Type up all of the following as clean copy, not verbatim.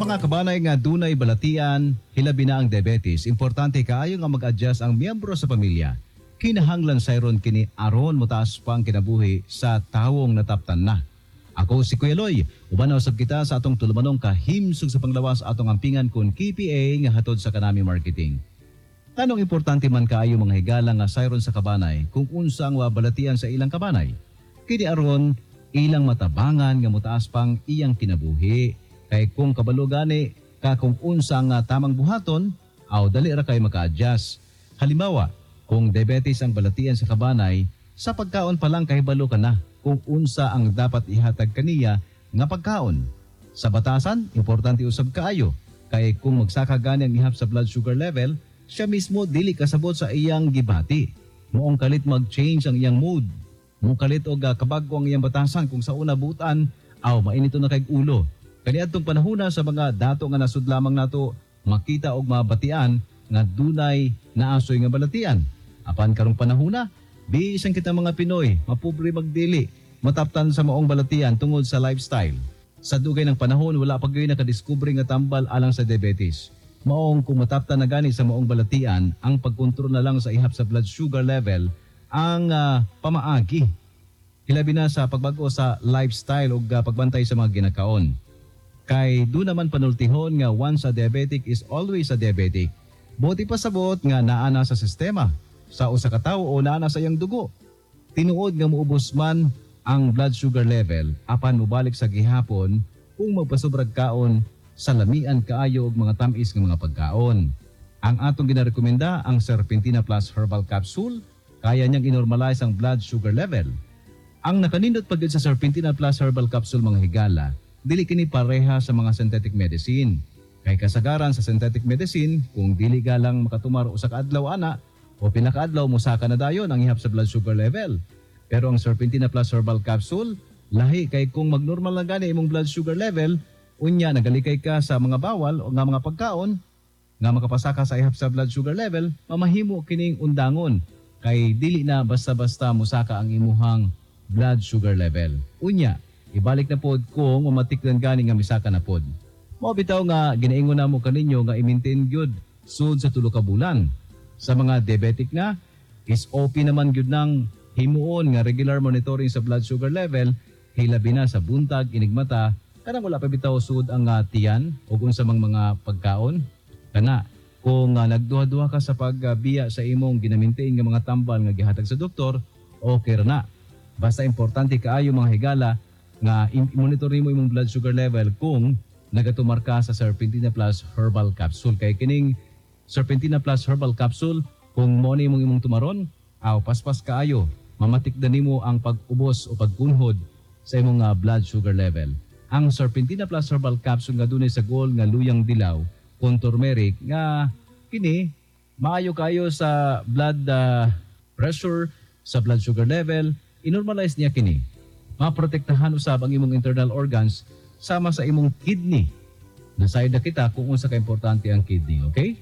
mga kabanay nga dunay balatian, hilabi na ang diabetes, importante kaayo nga mag-adjust ang miyembro sa pamilya. Kinahanglan sayron kini aron motaas pang kinabuhi sa tawong nataptan na. Ako si Kuya Loy, uban na usab kita sa atong tulumanong kahimsog sa panglawas atong ampingan kun KPA nga hatod sa Kanami Marketing. Tanong importante man kaayo mga higala nga sayron sa kabanay kung unsa ang balatian sa ilang kabanay. Kini aron ilang matabangan nga motaas pang iyang kinabuhi. Kay kung kabalo gani ka kung unsa nga tamang buhaton, aw dali ra kay maka-adjust. Halimbawa, kung diabetes ang balatian sa kabanay, sa pagkaon pa lang kahibalo ka na kung unsa ang dapat ihatag kaniya nga pagkaon. Sa batasan, importante usab kaayo kay kung magsaka gani ang ihap sa blood sugar level, siya mismo dili kasabot sa iyang gibati. Moong kalit mag-change ang iyang mood. Moong kalit og kabag-o ang iyang batasan kung sa una butan, aw mainito na kay ulo. Kaniadtong panahona sa mga dato nga nasud lamang nato makita og mabatian nga dunay naasoy nga balatian. Apan karong panahona, bisan kita mga Pinoy, mapobre magdili, mataptan sa maong balatian tungod sa lifestyle. Sa dugay ng panahon, wala pa gyud nakadiskubre nga tambal alang sa diabetes. Maong kung mataptan na gani sa maong balatian, ang pagkontrol na lang sa ihap sa blood sugar level ang pamaagi. Hilabi na sa pagbago sa lifestyle o pagbantay sa mga ginakaon. Kay do naman panultihon nga once a diabetic is always a diabetic. Buti pa sabot nga naana sa sistema, sa usa ka tawo o naana sa iyang dugo. Tinuod nga muubos man ang blood sugar level, apan mobalik sa gihapon kung magpasubrag kaon sa lamian kaayo og mga tamis nga mga pagkaon. Ang atong ginarekomenda ang Serpentina Plus Herbal Capsule, kaya niyang inormalize ang blood sugar level. Ang nakanindot pagid sa Serpentina Plus Herbal Capsule mga higala, dili kini pareha sa mga synthetic medicine. Kay kasagaran sa synthetic medicine, kung dili galang makatumar usa ka adlaw ana o pila ka adlaw mosaka na dayon ang ihap sa blood sugar level. Pero ang Serpentina Plus Herbal Capsule, lahi kay kung magnormal na gani imong blood sugar level, unya nagalikay ka sa mga bawal o nga mga pagkaon nga makapasaka sa ihap sa blood sugar level, mamahimo kining undangon kay dili na basta-basta mosaka ang imuhang blood sugar level. Unya, ibalik na pod kung mamatikdan gani nga misaka na pod. Mao bitaw nga ginaingon namo kaninyo nga i-maintain gyud sud sa 3 ka bulan. Sa mga diabetic nga is OP naman gyud nang himuon nga regular monitoring sa blood sugar level, hilabi na sa buntag inigmata kanang wala pa bitaw sud ang tiyan ug unsa mang mga pagkaon. Kana kung nagduha-duha ka sa pagbiya sa imong ginamintain nga mga tambal nga gihatag sa doktor, okay ra na. Basta importante kaayo mga higala nga i-monitor mo imong blood sugar level kung nagatumar ka sa Serpentina Plus Herbal Capsule. Kay kining Serpentina Plus Herbal Capsule, kung mo ni imong tumaron, paspas kaayo, mamatikdan nimo ang pag-ubos o pagkunhod sa imong blood sugar level. Ang Serpentina Plus Herbal Capsule nga dunay sa gold nga luyang dilaw, con turmeric nga kini maayo kayo sa blood pressure, sa blood sugar level, inormalize niya kini. Maprotektahan usab ang imong internal organs sama sa imong kidney. Nasayod na kita kung unsa ka importante ang kidney, okay?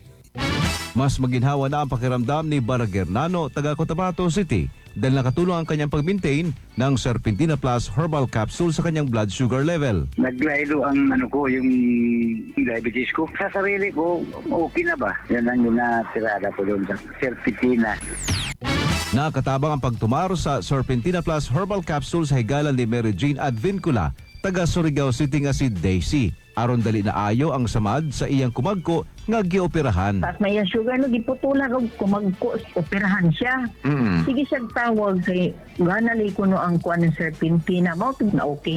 Mas maginhawa na ang pakiramdam ni Baragernano, taga Cotabato City, dahil nakatulong ang kanyang pag-maintain ng Serpentina Plus Herbal Capsule sa kanyang blood sugar level. Naglaylo ang yung diabetes ko. Sa sarili ko, okay na ba? Yan ang natirada ko doon sa Serpentina. Nakatabang ang pagtumaro sa Serpentina Plus Herbal Capsule sa higalan ni Mary Jane Advincula, taga Surigao City nga si Daisy. Aron dali na ayo ang samad sa iyang kumagko nga gioperahan. Tapos may sugar no giputulan og kumagko, operahan siya. Sige siya tawag kay ganali kuno ang kuan ng Serpentina, mao na okay